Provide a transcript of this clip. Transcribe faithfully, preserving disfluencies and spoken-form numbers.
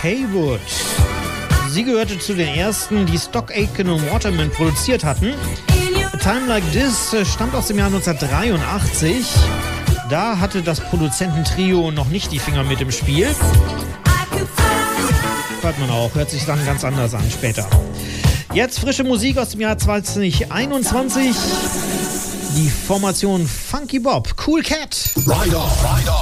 Haywood. Sie gehörte zu den ersten, die Stock Aitken und Waterman produziert hatten. A Time Like This stammt aus dem Jahr neunzehnhundertdreiundachtzig. Da hatte das Produzententrio noch nicht die Finger mit im Spiel. Hört man auch, hört sich dann ganz anders an später. Jetzt frische Musik aus dem Jahr zwanzig einundzwanzig. Die Formation Funky Bob, Cool Cat. Ride on, ride on.